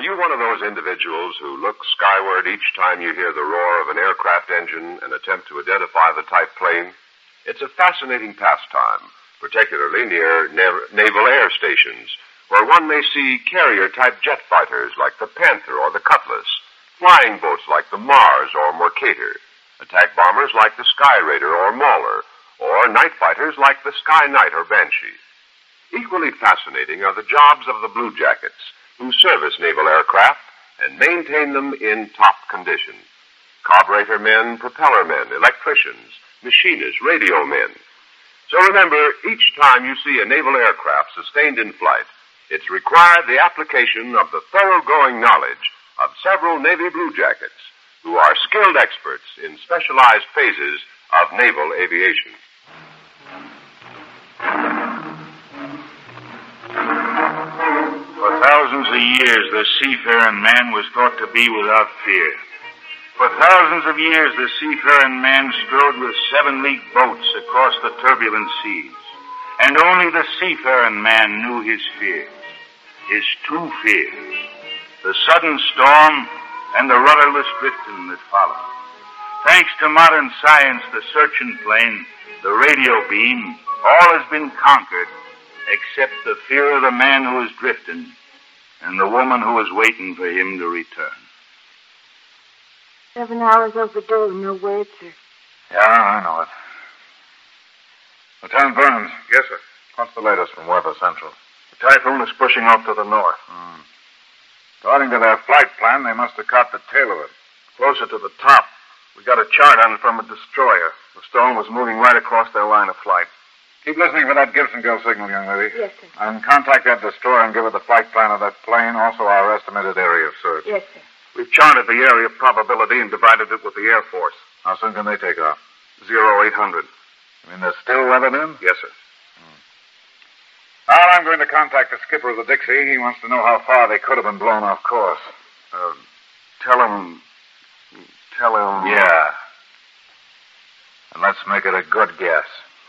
you one of those individuals who look skyward each time you hear the roar of an aircraft engine and attempt to identify the type plane? It's a fascinating pastime, particularly near naval air stations, where one may see carrier-type jet fighters like the Panther or the Cutlass, flying boats like the Mars or Mercator, attack bombers like the Sky Raider or Mauler, or night fighters like the Sky Knight or Banshee. Equally fascinating are the jobs of the Blue Jackets, who service naval aircraft and maintain them in top condition. Carburetor men, propeller men, electricians, machinists, radio men. So remember, each time you see a naval aircraft sustained in flight, it's required the application of the thoroughgoing knowledge of several Navy Blue Jackets, who are skilled experts in specialized phases of naval aviation. For thousands of years, the seafaring man was thought to be without fear. For thousands of years, the seafaring man strode with 7-league boats across the turbulent seas. And only the seafaring man knew his fears. His two fears. The sudden storm and the rudderless drifting that followed. Thanks to modern science, the searching plane, the radio beam, all has been conquered except the fear of the man who is drifting and the woman who is waiting for him to return. 7 hours overdue, no word, sir. Yeah, I know it. Lieutenant Burns. Yes, sir. What's the latest from Weather Central? The typhoon is pushing off to the north. According to their flight plan, they must have caught the tail of it. Closer to the top. We got a chart on it from a destroyer. The storm was moving right across their line of flight. Keep listening for that Gibson Girl signal, young lady. Yes, sir. And contact that destroyer and give her the flight plan of that plane, also our estimated area of search. Yes, sir. We've charted the area of probability and divided it with the Air Force. How soon can they take off? 0800. You mean they're still weathered in? Yes, sir. Well, I'm going to contact the skipper of the Dixie. He wants to know how far they could have been blown off course. Tell him... Yeah. And let's make it a good guess.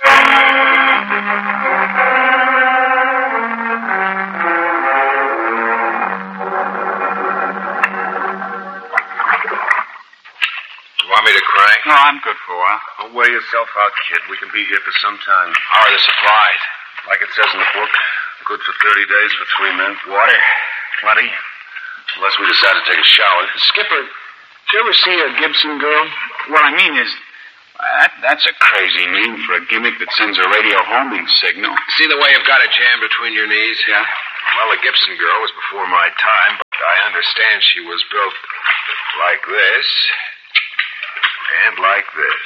Want me to crank? No, I'm good for a while. Don't wear yourself out, kid. We can be here for some time. How are the supplies? Like it says in the book, good for 30 days for 3 men. Water? Plenty. Unless we decide to take a shower. Skipper, did you ever see a Gibson Girl? What I mean is, that's a crazy name for a gimmick that sends a radio homing signal. See the way you've got a jam between your knees? Yeah? Well, the Gibson Girl was before my time, but I understand she was built like this and like this.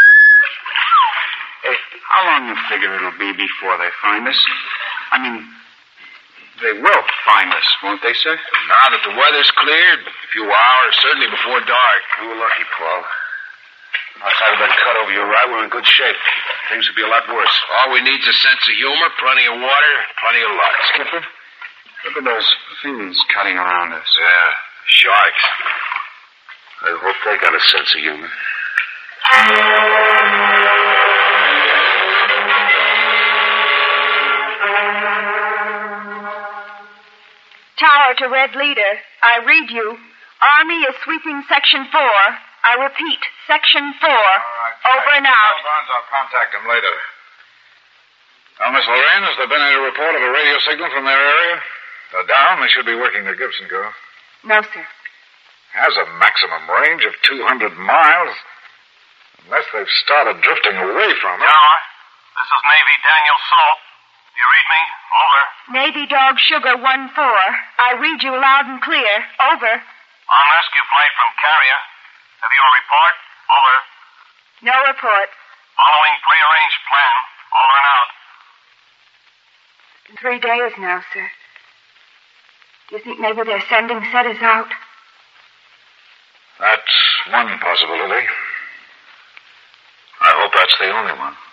Hey, how long you figure it'll be before they find us? I mean, they will find us, won't they, sir? Now that the weather's cleared, a few hours, certainly before dark. You were lucky, Paul. Outside of that cut over your right, we're in good shape. Things would be a lot worse. All we need is a sense of humor, plenty of water, plenty of luck. Skipper, look at those fins cutting around us. Yeah, sharks. I hope they got a sense of humor. Tower to Red Leader. I read you. Army is sweeping Section 4. I repeat, Section 4. All right. Over and out. Barnes, I'll contact them later. Well, Miss Lorraine, has there been any report of a radio signal from their area? They're down. They should be working the Gibson Girl. No, sir. Has a maximum range of 200 miles. Unless they've started drifting away from it. Tower, this is Navy Daniel Salt. Do you read me? Over. Navy Dog Sugar 1-4. I read you loud and clear. Over. On rescue flight from carrier. Have you a report? Over. No report. Following prearranged plan. Over and out. In 3 days now, sir. Do you think maybe they're sending setters out? That's one possibility. I hope that's the only one.